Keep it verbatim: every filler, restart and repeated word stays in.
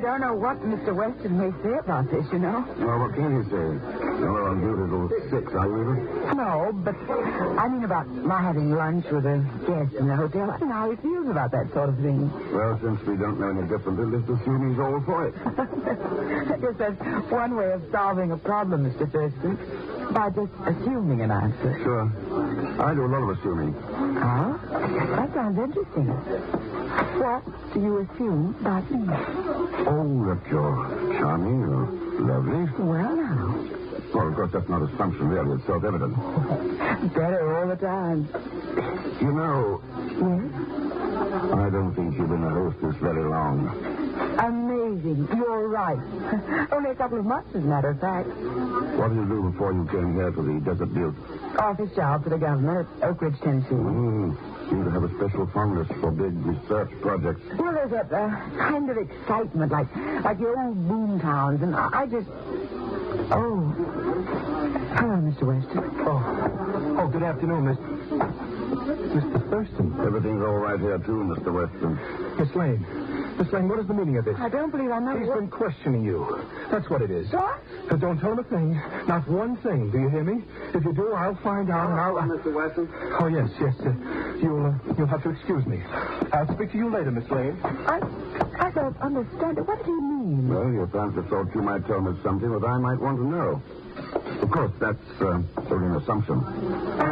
don't know what Mister Weston may say about this, you know. Well, what can he say? You're on duty till six, are you even? No, but I mean about my having lunch with a guest in the hotel. I don't know how he feels about that sort of thing. Well, since we don't know any different, let's assume he's all for it. I guess that's one way of solving a problem, Mister Thurston, by just assuming an answer. Sure. I do a lot of assuming. Oh? That sounds interesting. What do you assume about me? Oh, that you're charming or lovely. Well, now. Well, of course, that's not assumption, really. It's self-evident. Better all the time. You know... Yes? I don't think you've been a hostess very long. Amazing. You're right. Only a couple of months, as a matter of fact. What did you do before you came here to the Desert Butte? Office job for the government at Oak Ridge, Tennessee. Mm, seem to have a special fondness for big research projects. Well, there's a uh, kind of excitement, like like the old boom towns, and I, I just... Oh. Hello, Mister Weston. Oh. Oh, good afternoon, Miss... Mister Thurston. Everything's all right here, too, Mister Weston. Miss Lane. Miss Lane, what is the meaning of this? I don't believe I know He's what... been questioning you. That's what it is. What? So don't tell him a thing. Not one thing. Do you hear me? If you do, I'll find out and I'll... Mister Weston? Oh, yes, yes. Uh, you'll, uh, you'll have to excuse me. I'll speak to you later, Miss Lane. I... I don't understand it. What did he mean? Well, your fancy thought you might tell me something that I might want to know. Of course, that's uh, only an assumption.